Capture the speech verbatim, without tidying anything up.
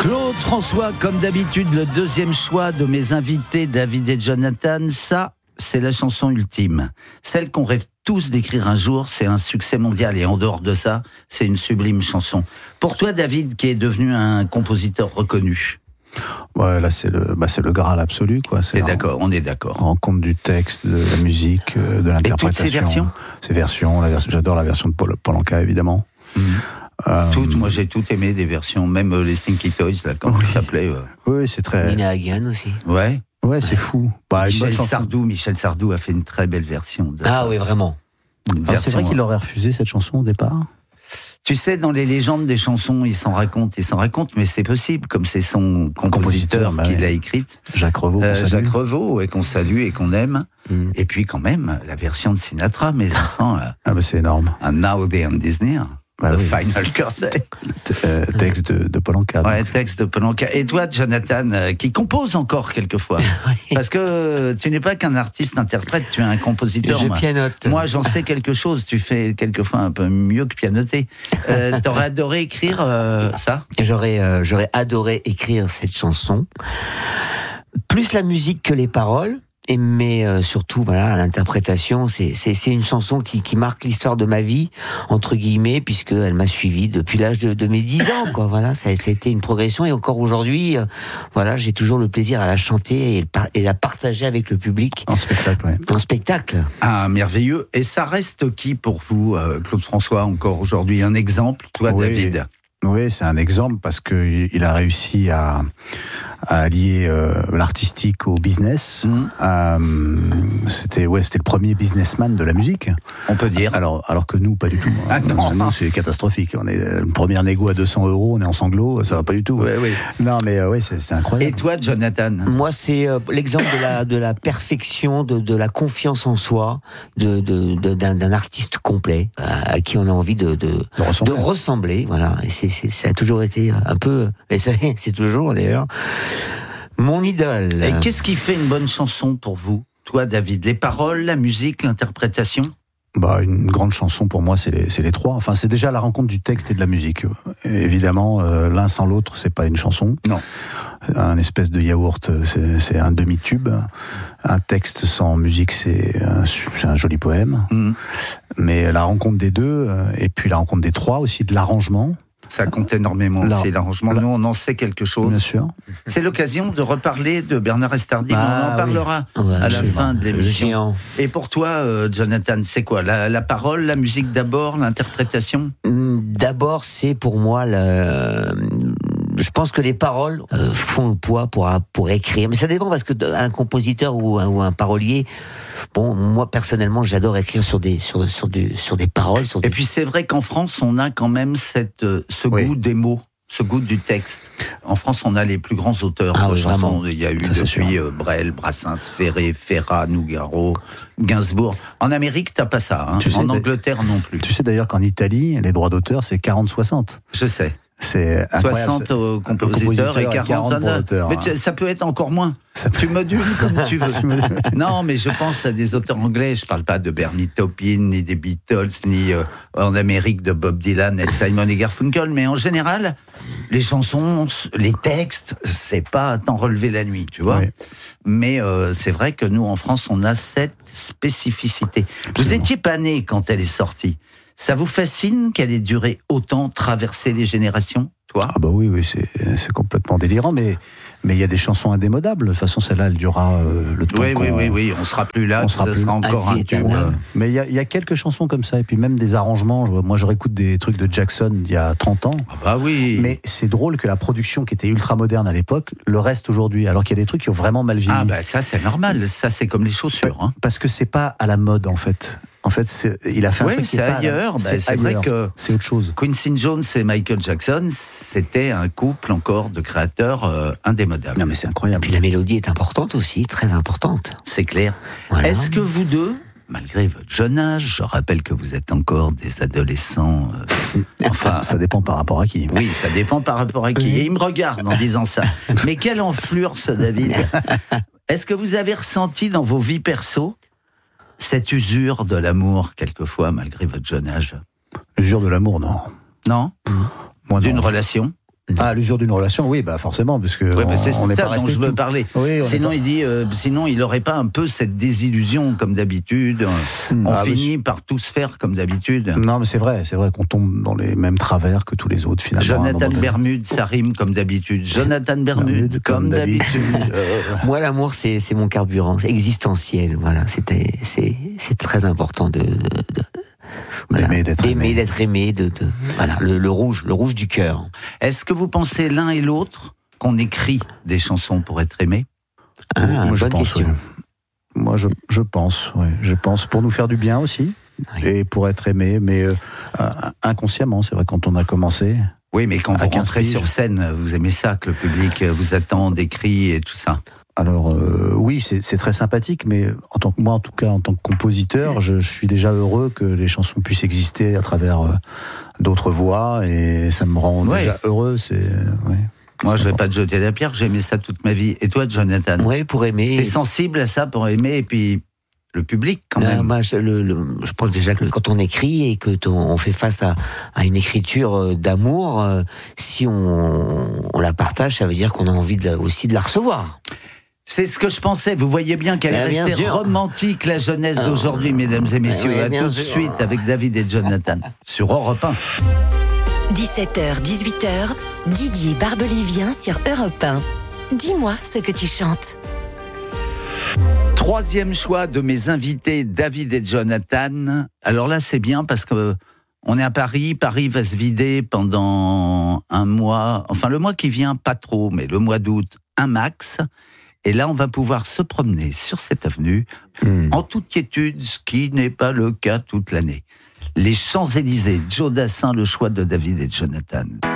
Claude François, comme d'habitude, le deuxième choix de mes invités, David et Jonathan. Ça, c'est la chanson ultime. Celle qu'on rêve tous d'écrire un jour, c'est un succès mondial. Et en dehors de ça, c'est une sublime chanson. Pour toi, David, qui est devenu un compositeur reconnu. Ouais, là, c'est le, bah, c'est le Graal absolu, quoi. C'est et d'accord, on est d'accord. Rencontre du texte, de la musique, de l'interprétation. Et toutes ces versions Ces versions, la version, j'adore la version de Paul, Paul Anka, évidemment. Mmh. Euh, toutes, moi j'ai tout aimé des versions, même euh, les Stinky Toys, là, comment oui. ça s'appelait euh... Oui, c'est très. Nina Hagen aussi. Ouais. Ouais, c'est fou. Bah, Michel Sardou, Michel Sardou a fait une très belle version. De ah ça. oui, vraiment. Enfin, c'est vrai qu'il aurait refusé cette chanson au départ. Tu sais, dans les légendes des chansons, il s'en raconte, il s'en raconte, mais c'est possible, comme c'est son compositeur, compositeur bah qui ouais. l'a écrite. Jacques Revaux. Euh, Jacques Revaux, et qu'on salue et qu'on aime. Mm. Et puis quand même, la version de Sinatra, mes enfants. Ah bah c'est énorme. Un Now Day on Disney. Bah The oui. Final Curtain. euh, texte de, de Paul Anka. Ouais, texte de Paul Anka. Et toi, Jonathan, euh, qui compose encore quelquefois. oui. Parce que tu n'es pas qu'un artiste-interprète, tu es un compositeur. Je moi. pianote. Moi, j'en sais quelque chose. Tu fais quelquefois un peu mieux que pianoter. Euh, t'aurais adoré écrire euh, ça ? J'aurais, euh, j'aurais adoré écrire cette chanson. Plus la musique que les paroles. Et mais euh, surtout voilà l'interprétation c'est c'est c'est une chanson qui qui marque l'histoire de ma vie entre guillemets puisque elle m'a suivi depuis l'âge de, de mes dix ans quoi voilà ça, ça a été une progression et encore aujourd'hui euh, voilà j'ai toujours le plaisir à la chanter et, et la partager avec le public en spectacle ouais. en spectacle ah merveilleux. Et ça reste qui pour vous euh, Claude François encore aujourd'hui un exemple toi oui. David? Oui, c'est un exemple parce que il a réussi à, à allier euh, l'artistique au business. Mmh. Euh, c'était ouais, c'était le premier businessman de la musique. On peut dire. Alors, alors que nous, pas du tout. Ah non. Nous, c'est catastrophique. On est une première négo à deux cents euros, on est en sanglots, ça va pas du tout. Ouais, oui. Non, mais euh, ouais, c'est, c'est incroyable. Et toi, Jonathan? Moi, c'est euh, l'exemple de la de la perfection, de de la confiance en soi, de de, de d'un, d'un artiste complet à, à qui on a envie de de, de ressembler. de ressembler. Voilà. Et c'est C'est, ça a toujours été un peu, et ça, c'est toujours d'ailleurs, mon idole. Et qu'est-ce qui fait une bonne chanson pour vous, toi David? Les paroles, la musique, l'interprétation? Bah, une grande chanson pour moi, c'est les, c'est les trois. Enfin, c'est déjà la rencontre du texte et de la musique. Et évidemment, euh, l'un sans l'autre, c'est pas une chanson. Non. Un espèce de yaourt, c'est, c'est un demi-tube. Un texte sans musique, c'est un, c'est un joli poème. Mmh. Mais la rencontre des deux, et puis la rencontre des trois aussi, de l'arrangement. Ça compte énormément là, aussi, l'arrangement. là, nous, on en sait quelque chose. Bien sûr. C'est l'occasion de reparler de Bernard Estardi. Ah, on en parlera oui. ouais, à la fin de l'émission. Le Et pour toi, euh, Jonathan, c'est quoi la, la parole, la musique d'abord, l'interprétation? D'abord, c'est pour moi le... Je pense que les paroles euh, font le poids pour pour écrire, mais ça dépend parce que un compositeur ou un, ou un parolier, bon, moi personnellement, j'adore écrire sur des sur sur du sur des paroles. Sur des... Et puis c'est vrai qu'en France, on a quand même cette euh, ce oui. goût des mots, ce goût du texte. En France, on a les plus grands auteurs ah, de oui, chansons. Vraiment. Il y a eu ça, depuis euh, Brel, Brassens, Ferré, Ferrat, Nougaro, Gainsbourg. En Amérique, t'as pas ça. Hein. En Angleterre, non plus. Tu sais d'ailleurs qu'en Italie, les droits d'auteur, c'est quarante soixante. Je sais. C'est soixante aux compositeurs et quarante pour l'auteur. Mais tu, ça peut être encore moins. Ça tu peut... modules comme tu veux. Non, mais je pense à des auteurs anglais. Je parle pas de Bernie Taupin, ni des Beatles, ni euh, en Amérique de Bob Dylan, Ed Simon et Garfunkel. Mais en général, les chansons, les textes, c'est pas tant relever la nuit, tu vois. Oui. Mais euh, c'est vrai que nous, en France, on a cette spécificité. Absolument. Vous étiez pas né quand elle est sortie. Ça vous fascine qu'elle ait duré autant, traverser les générations, toi? Ah bah oui, oui, c'est, c'est complètement délirant, mais mais il y a des chansons indémodables. De toute façon, celle-là, elle durera euh, le temps. Oui, oui, qu'on, oui, oui, on sera plus là, on sera ça plus sera encore un tube. Ouais. Mais il y a, il y a quelques chansons comme ça, et puis même des arrangements. Moi, je réécoute des trucs de Jackson d'il y a trente ans. Ah bah oui. Mais c'est drôle que la production qui était ultra moderne à l'époque le reste aujourd'hui, alors qu'il y a des trucs qui ont vraiment mal vieilli. Ah bah ça, c'est normal. Ça, c'est comme les chaussures. Hein. Parce que c'est pas à la mode, en fait. En fait, c'est, il a fait un oui, truc c'est qui est ailleurs. Pas, bah, c'est, c'est ailleurs. vrai que c'est autre chose. Quincy Jones et Michael Jackson, c'était un couple encore de créateurs euh, indémodables. Non, mais c'est incroyable. Et puis la mélodie est importante aussi, très importante. C'est clair. Voilà. Est-ce que vous deux, malgré votre jeune âge, je rappelle que vous êtes encore des adolescents. Euh, enfin, ça dépend par rapport à qui. Oui, ça dépend par rapport à qui. Et il me regarde en disant ça. Mais quelle enflure, ce David. Est-ce que vous avez ressenti dans vos vies perso cette usure de l'amour, quelquefois, malgré votre jeune âge? Usure de l'amour, non. Non? Mmh. Moi, D'une non. relation? Ah, l'usure d'une relation, oui, bah forcément, parce que oui, on, mais c'est on ça est pas dont je veux tout... parler. Oui, sinon, pas... il dit, euh, sinon, il n'aurait pas un peu cette désillusion comme d'habitude. On ah, finit mais... par tous faire comme d'habitude. Non, mais c'est vrai, c'est vrai qu'on tombe dans les mêmes travers que tous les autres finalement. Jonathan Bermude, ça rime comme d'habitude. Jonathan Bermude, comme, comme d'habitude. euh... Moi, l'amour, c'est, c'est mon carburant, c'est existentiel. Voilà, c'était, c'est, c'est très important de. de, de... Voilà. D'aimer, d'être D'aimer, aimé. d'être aimé, de, de voilà, le, le rouge, le rouge du cœur. Est-ce que vous pensez l'un et l'autre qu'on écrit des chansons pour être aimé? Ah, Moi, bonne je pense, question. Oui. Moi, je, je pense, oui. Je pense pour nous faire du bien aussi, oui. Et pour être aimé, mais euh, inconsciemment, c'est vrai, quand on a commencé. Oui, mais quand vous rentrez sur scène, vous aimez ça, que le public vous attend, des cris et tout ça. Alors euh, oui, c'est, c'est très sympathique, mais en tant que moi, en tout cas, en tant que compositeur, je, je suis déjà heureux que les chansons puissent exister à travers euh, d'autres voix, et ça me rend ouais. déjà heureux. C'est ouais. Moi, je vais pas te jeter la pierre. J'ai aimé ça toute ma vie. Et toi, Jonathan? Oui, pour aimer. T'es sensible à ça pour aimer, et puis le public quand non, même. Moi, je, le, le, je pense déjà que quand on écrit et que on fait face à, à une écriture d'amour, euh, si on, on la partage, ça veut dire qu'on a envie de, aussi de la recevoir. C'est ce que je pensais. Vous voyez bien qu'elle est restée sûr. romantique, la jeunesse ah, d'aujourd'hui, mesdames et messieurs. Oui, à tout de suite avec David et Jonathan sur Europe un. dix-sept heures, dix-huit heures, Didier Barbelivien sur Europe un. Dis-moi ce que tu chantes. Troisième choix de mes invités, David et Jonathan. Alors là, c'est bien parce que on est à Paris. Paris va se vider pendant un mois. Enfin, le mois qui vient, pas trop, mais le mois d'août, un max. Et là, on va pouvoir se promener sur cette avenue mmh. en toute quiétude, ce qui n'est pas le cas toute l'année. Les Champs-Élysées, Joe Dassin, le choix de David et Jonathan.